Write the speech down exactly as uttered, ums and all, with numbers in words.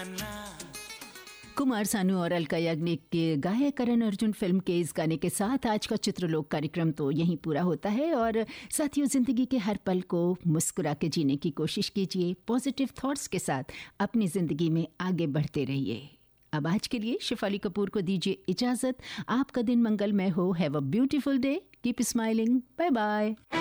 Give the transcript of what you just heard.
बना। कुमार सानू और अलका याग्निक के गाए करण अर्जुन फिल्म के इस गाने के साथ आज का चित्रलोक कार्यक्रम तो यहीं पूरा होता है। और साथियों, जिंदगी के हर पल को मुस्कुरा के जीने की कोशिश कीजिए, पॉजिटिव थॉट्स के साथ अपनी जिंदगी में आगे बढ़ते रहिए। अब आज के लिए शेफाली कपूर को दीजिए इजाजत। आपका दिन मंगलमय हो। Have a beautiful day, keep smiling, bye bye.